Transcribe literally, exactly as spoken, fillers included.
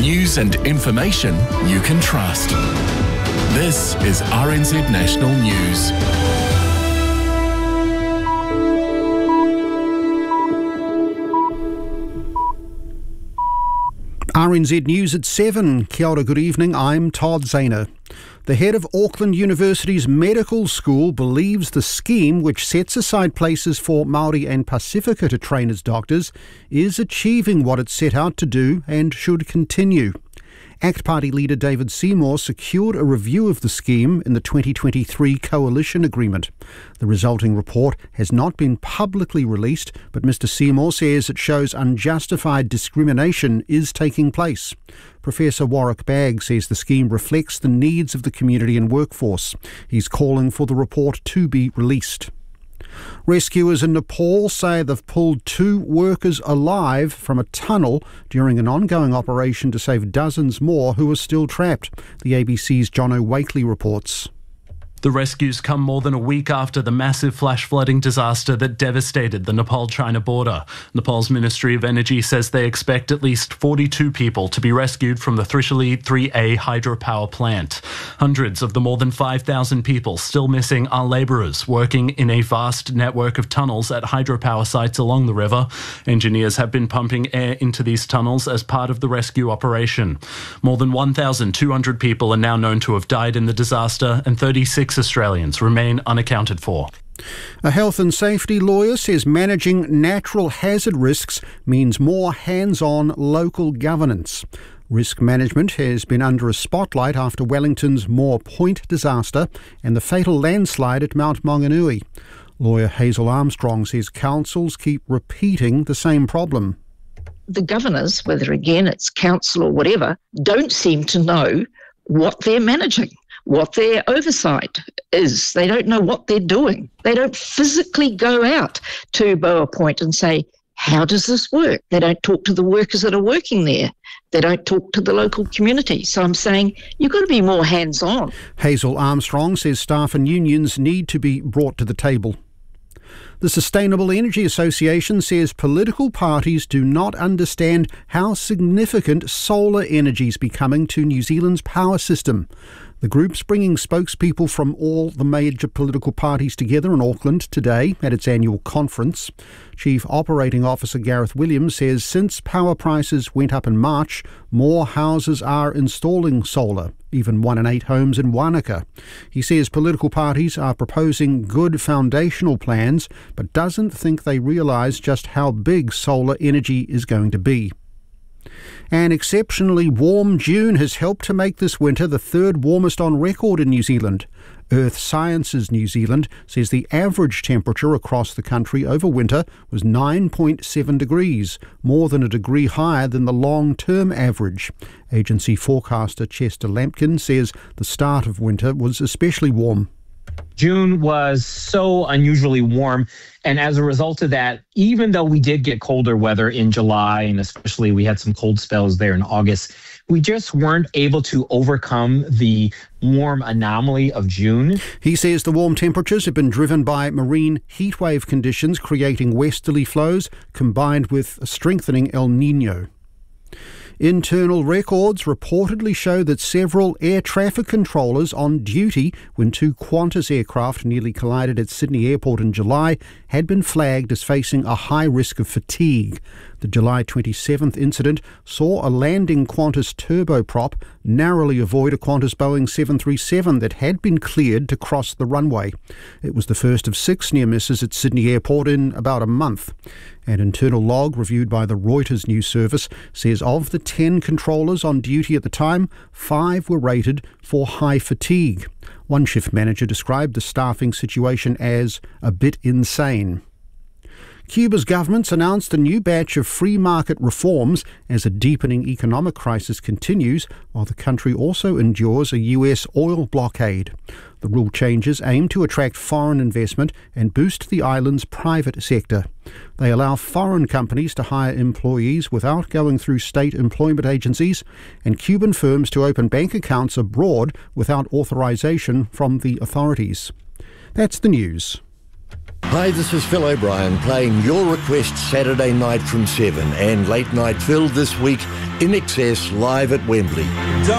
News and information you can trust. This is R N Z National News. R N Z News at seven. Kia ora, good evening. I'm Todd Zahner. The head of Auckland University's medical school believes the scheme, which sets aside places for Māori and Pasifika to train as doctors, is achieving what it set out to do and should continue. ACT Party leader David Seymour secured a review of the scheme in the twenty twenty-three coalition agreement. The resulting report has not been publicly released, but Mr Seymour says it shows unjustified discrimination is taking place. Professor Warwick Bagg says the scheme reflects the needs of the community and workforce. He's calling for the report to be released. Rescuers in Nepal say they've pulled two workers alive from a tunnel during an ongoing operation to save dozens more who are still trapped. The A B C's Jono Wakely reports. The rescues come more than a week after the massive flash flooding disaster that devastated the Nepal-China border. Nepal's Ministry of Energy says they expect at least forty-two people to be rescued from the Trishuli three A hydropower plant. Hundreds of the more than five thousand people still missing are labourers working in a vast network of tunnels at hydropower sites along the river. Engineers have been pumping air into these tunnels as part of the rescue operation. More than one thousand two hundred people are now known to have died in the disaster, and thirty-six Australians remain unaccounted for. A health and safety lawyer says managing natural hazard risks means more hands-on local governance. Risk management has been under a spotlight after Wellington's Moore Point disaster and the fatal landslide at Mount Maunganui. Lawyer Hazel Armstrong says councils keep repeating the same problem. The governors, whether again it's council or whatever, don't seem to know what they're managing, what their oversight is. They don't know what they're doing. They don't physically go out to Boa Point and say, how does this work? They don't talk to the workers that are working there. They don't talk to the local community. So I'm saying you've got to be more hands-on. Hazel Armstrong says staff and unions need to be brought to the table. The Sustainable Energy Association says political parties do not understand how significant solar energy is becoming to New Zealand's power system. The group's bringing spokespeople from all the major political parties together in Auckland today at its annual conference. Chief Operating Officer Gareth Williams says since power prices went up in March, more houses are installing solar, even one in eight homes in Wanaka. He says political parties are proposing good foundational plans, but doesn't think they realise just how big solar energy is going to be. An exceptionally warm June has helped to make this winter the third warmest on record in New Zealand. Earth Sciences New Zealand says the average temperature across the country over winter was nine point seven degrees, more than a degree higher than the long-term average. Agency forecaster Chester Lampkin says the start of winter was especially warm. June was so unusually warm, and as a result of that, even though we did get colder weather in July, and especially we had some cold spells there in August, we just weren't able to overcome the warm anomaly of June. He says the warm temperatures have been driven by marine heatwave conditions creating westerly flows combined with a strengthening El Niño. Internal records reportedly show that several air traffic controllers on duty when two Qantas aircraft nearly collided at Sydney Airport in July had been flagged as facing a high risk of fatigue. The July twenty-seventh incident saw a landing Qantas turboprop narrowly avoid a Qantas Boeing seven thirty-seven that had been cleared to cross the runway. It was the first of six near misses at Sydney Airport in about a month. An internal log reviewed by the Reuters news service says of the ten controllers on duty at the time, five were rated for high fatigue. One shift manager described the staffing situation as a bit insane. Cuba's government's announced a new batch of free market reforms as a deepening economic crisis continues, while the country also endures a U S oil blockade. The rule changes aim to attract foreign investment and boost the island's private sector. They allow foreign companies to hire employees without going through state employment agencies, and Cuban firms to open bank accounts abroad without authorization from the authorities. That's the news. Hi, this is Phil O'Brien playing your request Saturday night from seven and Late Night Phil this week, In Excess live at Wembley.